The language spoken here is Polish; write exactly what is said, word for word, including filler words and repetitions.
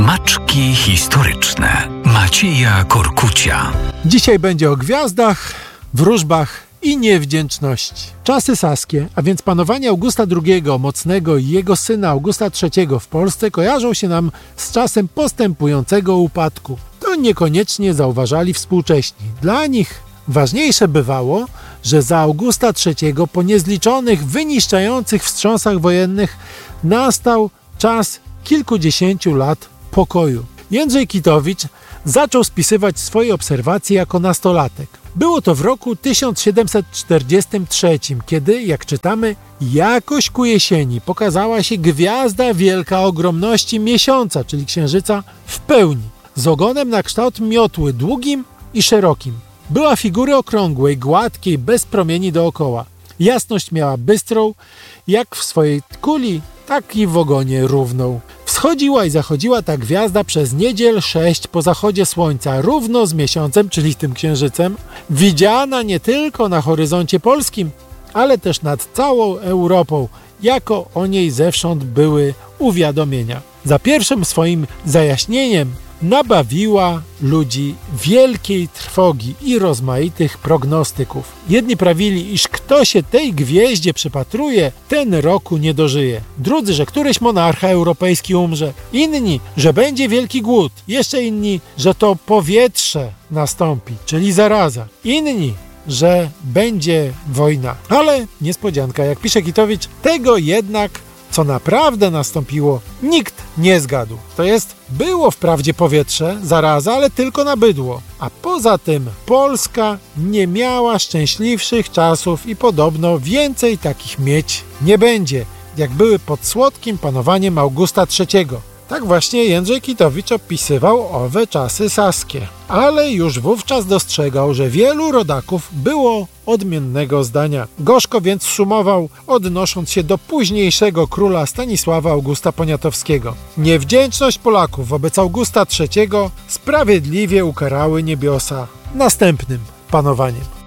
Smaczki historyczne Macieja Korkucia. Dzisiaj będzie o gwiazdach, wróżbach i niewdzięczności. Czasy saskie, a więc panowanie Augusta drugiego Mocnego i jego syna Augusta trzeciego w Polsce kojarzą się nam z czasem postępującego upadku. To niekoniecznie zauważali współcześni. Dla nich ważniejsze bywało, że za Augusta trzeciego po niezliczonych, wyniszczających wstrząsach wojennych nastał czas kilkudziesięciu lat pokoju. Jędrzej Kitowicz zaczął spisywać swoje obserwacje jako nastolatek. Było to w roku tysiąc siedemset czterdziestym trzecim, kiedy, jak czytamy, jakoś ku jesieni pokazała się gwiazda wielka ogromności miesiąca, czyli księżyca, w pełni, z ogonem na kształt miotły, długim i szerokim. Była figury okrągłej, gładkiej, bez promieni dookoła. Jasność miała bystrą, jak w swojej kuli, tak i w ogonie równą. Wschodziła i zachodziła ta gwiazda przez niedziel sześć po zachodzie słońca, równo z miesiącem, czyli tym księżycem, widziana nie tylko na horyzoncie polskim, ale też nad całą Europą, jako o niej zewsząd były uwiadomienia. Za pierwszym swoim zajaśnieniem nabawiła ludzi wielkiej trwogi i rozmaitych prognostyków. Jedni prawili, iż kto się tej gwieździe przypatruje, ten roku nie dożyje. Drudzy, że któryś monarcha europejski umrze. Inni, że będzie wielki głód. Jeszcze inni, że to powietrze nastąpi, czyli zaraza. Inni, że będzie wojna. Ale niespodzianka, jak pisze Kitowicz, tego jednak co naprawdę nastąpiło, nikt nie zgadł. To jest, było wprawdzie powietrze, zaraza, ale tylko na bydło. A poza tym Polska nie miała szczęśliwszych czasów i podobno więcej takich mieć nie będzie, jak były pod słodkim panowaniem Augusta trzeciego. Tak właśnie Jędrzej Kitowicz opisywał owe czasy saskie. Ale już wówczas dostrzegał, że wielu rodaków było odmiennego zdania. Gorzko więc sumował, odnosząc się do późniejszego króla Stanisława Augusta Poniatowskiego. Niewdzięczność Polaków wobec Augusta trzeciego sprawiedliwie ukarały niebiosa następnym panowaniem.